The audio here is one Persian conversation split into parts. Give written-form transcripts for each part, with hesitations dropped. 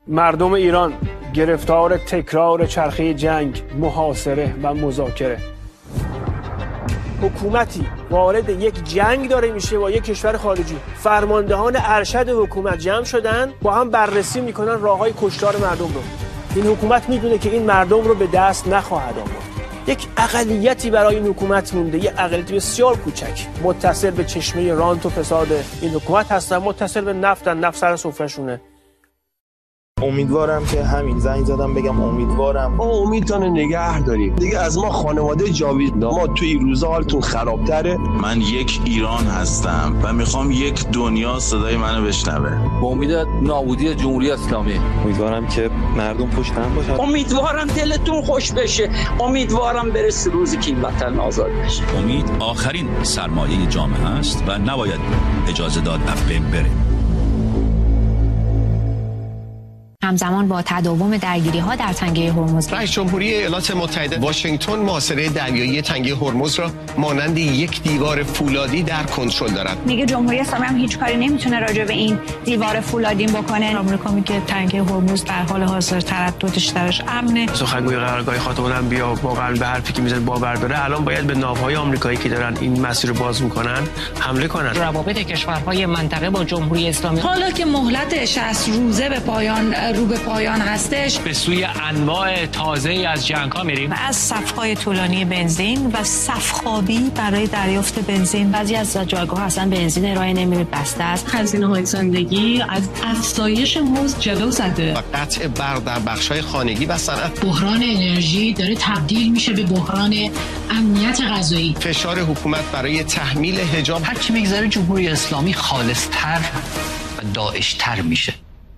مردم ایران گرفتار تکرار چرخه جنگ، محاصره و مذاکره. حکومتی وارد یک جنگ داره میشه با یک کشور خارجی، فرماندهان ارشد حکومت جمع شدن با هم بررسی میکنن راههای کشتار مردم رو. این حکومت میدونه که این مردم رو به دست نخواهد آورد. یک اقلیتی برای این حکومت مونده، یک اقلیت بسیار کوچک، متصل به چشمه رانت و فساد این حکومت هستن، متصل به نفت سر سفرهشونه. امیدوارم که همین زنگ زدم بگم امیدوارم ما امیدتون نگه داریم دیگه. از ما خانواده جاوید ما توی این روزا حالتون خرابتره. من یک ایران هستم و میخوام یک دنیا صدای منو بشنوه. با امید نابودی جمهوری اسلامی. امیدوارم که مردم پشت هم باشن. امیدوارم دلتون خوش بشه. امیدوارم برسه روزی که این وطن آزاد بشه. امید آخرین سرمایه جامعه است و نباید اجازه داد از بین بره. همزمان با تداوم درگیری‌ها در تنگه هرمز، رئیس جمهوری ایالات متحده واشنگتن محاصره دریایی تنگه هرمز را مانند یک دیوار فولادی در کنترل دارد. میگه جمهوری اسلامی هم هیچ کاری نمیتونه راجع به این دیوار فولادی بکنه. آمریکا میگه تنگه هرمز در حال حاضر ترددش درش امنه. سخنگوی قرارگاه خاتم الانبیا واقعا به حرفی که میزنه باور داره. الان باید به ناوهای آمریکایی که دارن این مسیر رو باز میکنن حمله کنن. روابط کشورهای منطقه با جمهوری اسلامی حالا که مهلت 60 روزه رو به پایان هستش، به سوی انواع تازه‌ای از جنگ‌ها میریم. از صف‌های طولانی بنزین و صف‌خوابی برای دریافت بنزین. بعضی از جایگاه اصلا بنزین ارائه نمیره، بسته است. هزینه‌های زندگی از افزایش مزد جلو زده و قطع برق در بخش‌های خانگی و صنعت. بحران انرژی داره تبدیل میشه به بحران امنیت غذایی. فشار حکومت برای تحمیل حجاب. هر چی میگذره جمهوری اسلامی خالص‌تر و داعش‌تر میشه.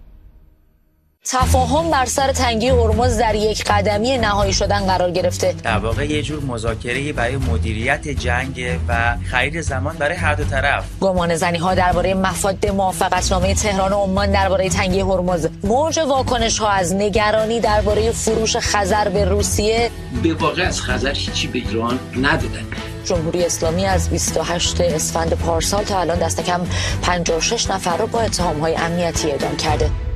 تفاهم بر سر تنگی هرمز در یک قدمی نهایی شدن قرار گرفته. در واقع یه جور مذاکره برای مدیریت جنگ و خرید زمان برای هر دو طرف. گمان زنی‌ها درباره مفاد موافقتنامه تهران و عمان درباره تنگی هرمز، موج واکنش‌ها از نگرانی درباره فروش خزر به روسیه. به واقع از خزر هیچی به ایران ندادن. جمهوری اسلامی از 28 اسفند پارسال تا الان دست کم 56 نفر رو با اتهام‌های امنیتی اعدام کرده.